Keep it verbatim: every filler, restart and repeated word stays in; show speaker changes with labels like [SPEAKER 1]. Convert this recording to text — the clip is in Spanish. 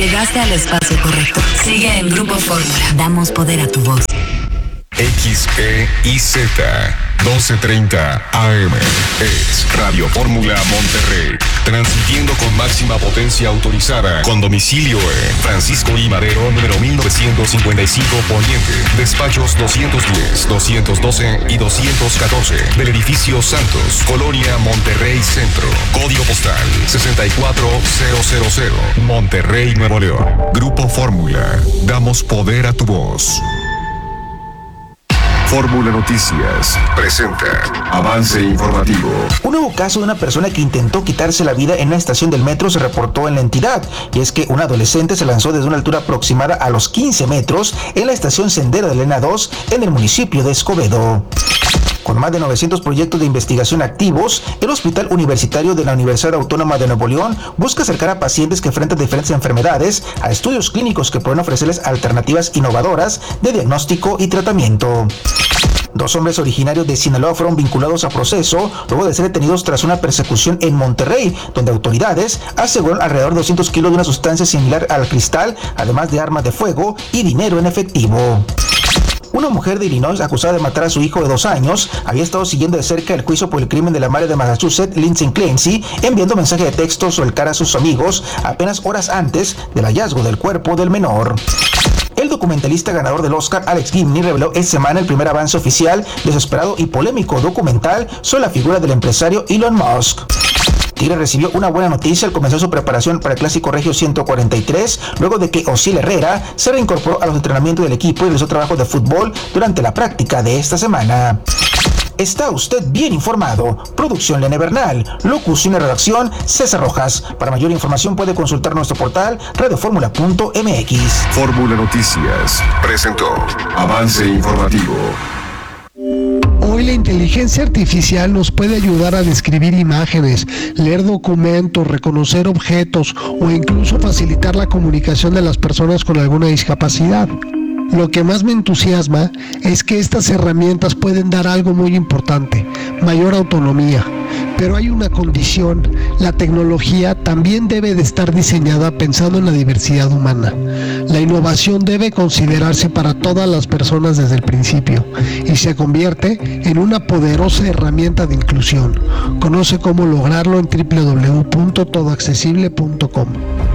[SPEAKER 1] Llegaste al espacio correcto. Sigue en Grupo Fórmula. Damos poder a tu voz.
[SPEAKER 2] X E I Z doce treinta A M es Radio Fórmula Monterrey, transmitiendo con máxima potencia autorizada, con domicilio en Francisco I. Madero, número mil novecientos cincuenta y cinco Poniente, despachos doscientos diez, doscientos doce y doscientos catorce, del edificio Santos, Colonia Monterrey Centro, código postal sesenta y cuatro mil, Monterrey, Nuevo León. Grupo Fórmula, damos poder a tu voz. Fórmula Noticias presenta avance informativo.
[SPEAKER 3] Un nuevo caso de una persona que intentó quitarse la vida en una estación del metro se reportó en la entidad, y es que un adolescente se lanzó desde una altura aproximada a los quince metros en la estación Sendero de Lena dos en el municipio de Escobedo. Con más de novecientos proyectos de investigación activos, el Hospital Universitario de la Universidad Autónoma de Nuevo León busca acercar a pacientes que enfrentan diferentes enfermedades a estudios clínicos que pueden ofrecerles alternativas innovadoras de diagnóstico y tratamiento. Dos hombres originarios de Sinaloa fueron vinculados a proceso luego de ser detenidos tras una persecución en Monterrey, donde autoridades aseguraron alrededor de doscientos kilos de una sustancia similar al cristal, además de armas de fuego y dinero en efectivo. Una mujer de Illinois acusada de matar a su hijo de dos años había estado siguiendo de cerca el juicio por el crimen de la madre de Massachusetts, Lindsay Clancy, enviando mensajes de texto sobre el cara a sus amigos apenas horas antes del hallazgo del cuerpo del menor. El documentalista ganador del Oscar, Alex Gibney, reveló esta semana el primer avance oficial de su esperado y polémico documental sobre la figura del empresario Elon Musk. Tigre recibió una buena noticia al comenzar su preparación para el Clásico Regio ciento cuarenta y tres, luego de que Osiel Herrera se reincorporó a los entrenamientos del equipo y realizó trabajos de fútbol durante la práctica de esta semana. Está usted bien informado. Producción Lene Bernal. Locución y redacción César Rojas. Para mayor información puede consultar nuestro portal radioformula punto m x.
[SPEAKER 2] Fórmula Noticias presentó avance informativo.
[SPEAKER 4] Hoy la inteligencia artificial nos puede ayudar a describir imágenes, leer documentos, reconocer objetos o incluso facilitar la comunicación de las personas con alguna discapacidad. Lo que más me entusiasma es que estas herramientas pueden dar algo muy importante, mayor autonomía. Pero hay una condición: la tecnología también debe de estar diseñada pensando en la diversidad humana. La innovación debe considerarse para todas las personas desde el principio y se convierte en una poderosa herramienta de inclusión. Conoce cómo lograrlo en doble u doble u doble u punto todo accesible punto com.